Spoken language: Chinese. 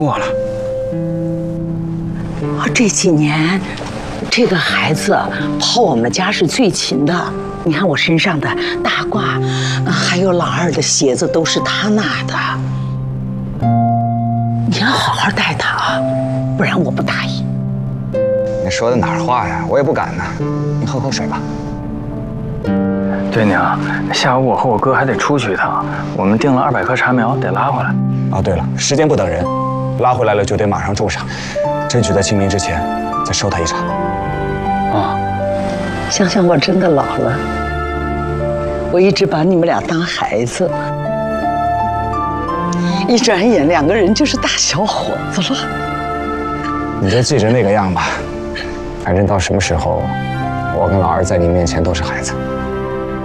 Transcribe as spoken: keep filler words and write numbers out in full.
我了。 啊，这几年，这个孩子跑我们家是最勤的。你看我身上的大褂，还有老二的鞋子都是他拿的。你要好好待他啊，不然我不答应。 你说的哪儿话呀？我也不敢呢。你喝口水吧。 对娘，下午我和我哥还得出去一趟，我们订了二百棵茶苗，得拉回来。 哦，对了，时间不等人，拉回来了就得马上种上，争取在清明之前再收他一茬。 啊， 想想我真的老了，我一直把你们俩当孩子，一转眼两个人就是大小伙子了。 你就记着那个样吧，反正到什么时候，我跟老二在你面前都是孩子。